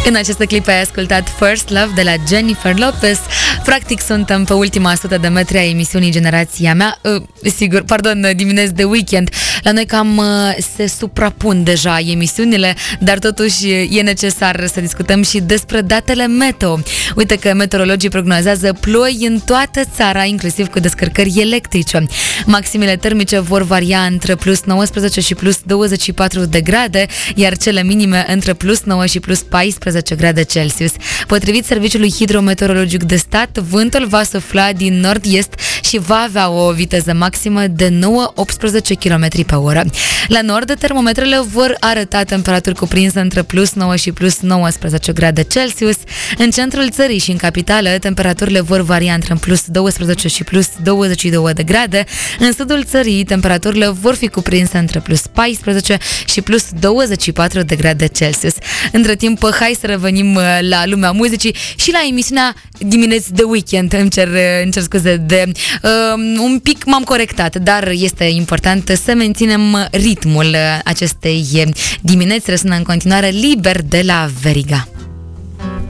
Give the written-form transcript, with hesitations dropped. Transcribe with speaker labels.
Speaker 1: În aceste clipe ai ascultat First Love de la Jennifer Lopez. Practic suntem pe ultima 100 de metri a emisiunii Generația Mea. Dimineți de weekend. La noi cam se suprapun deja emisiunile, dar totuși e necesar să discutăm și despre datele meteo. Uite că meteorologii prognozează ploi în toată țara, inclusiv cu descărcări electrice. Maximele termice vor varia între plus 19 și plus 24 de grade, iar cele minime între plus 9 și plus 14 grade Celsius. Potrivit Serviciului Hidrometeorologic de Stat, vântul va sufla din nord-est și va avea o viteză maximă de 9-18 km pe oră. La nord, termometrele vor arăta temperaturi cuprinse între plus 9 și plus 19 grade Celsius. În centrul țării și în capitală, temperaturile vor varia între plus 12 și plus 22 de grade. În sudul țării, temperaturile vor fi cuprinse între plus 14 și plus 24 de grade Celsius. Între timp, hai să revenim la lumea muzicii și la emisiunea Dimineți de weekend. Îmi cer scuze de un pic m-am corectat, dar este important să menținem ritmul acestei dimineți. Răsună în continuare Liber de la Veriga.